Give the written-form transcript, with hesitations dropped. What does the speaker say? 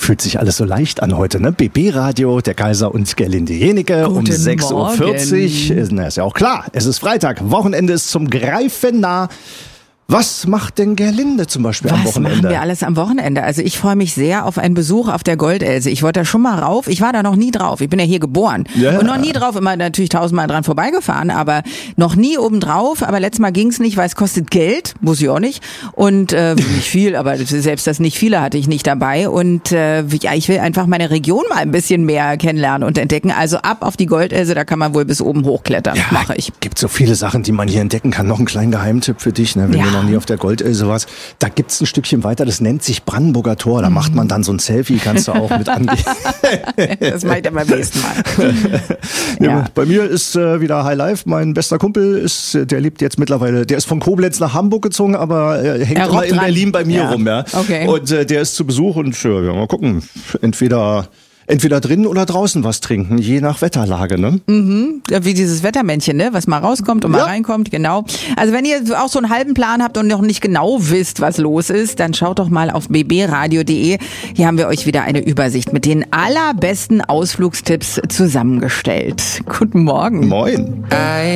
Fühlt sich alles so leicht an heute, ne? BB Radio, der Kaiser und Gerlinde Jenike um 6.40 Uhr. Na, ist ja auch klar, es ist Freitag, Wochenende ist zum Greifen nah. Was macht denn Gerlinde zum Beispiel am Wochenende? Was machen wir alles am Wochenende? Also ich freue mich sehr auf einen Besuch auf der Goldelse. Ich wollte da schon mal rauf. Ich war da noch nie drauf. Ich bin ja hier geboren. Ja. Und noch nie drauf. Immer natürlich 1000-mal dran vorbeigefahren, aber noch nie oben drauf. Aber letztes Mal ging's nicht, weil es kostet Geld. Muss ich auch nicht. Und nicht viel, aber selbst das nicht viele hatte ich nicht dabei. Und ich will einfach meine Region mal ein bisschen mehr kennenlernen und entdecken. Also ab auf die Goldelse, da kann man wohl bis oben hochklettern. Ja, mache ich. Gibt so viele Sachen, die man hier entdecken kann. Noch ein kleiner Geheimtipp für dich, ne? Wenn du noch nie auf der Goldelse warst. Da gibt's ein Stückchen weiter, das nennt sich Brandenburger Tor. Da macht man dann so ein Selfie, kannst du auch mit angehen. Das mache ich dann beim nächsten Mal. Ja. Bei mir ist wieder High Life. Mein bester Kumpel der lebt jetzt mittlerweile, der ist von Koblenz nach Hamburg gezogen, aber hängt immer in Berlin bei mir rum. Ja. Okay. Und der ist zu Besuch und mal gucken, entweder drinnen oder draußen was trinken, je nach Wetterlage, ne? Mhm. Wie dieses Wettermännchen, ne? Was mal rauskommt und mal reinkommt, genau. Also wenn ihr auch so einen halben Plan habt und noch nicht genau wisst, was los ist, dann schaut doch mal auf bbradio.de. Hier haben wir euch wieder eine Übersicht mit den allerbesten Ausflugstipps zusammengestellt. Guten Morgen. Moin.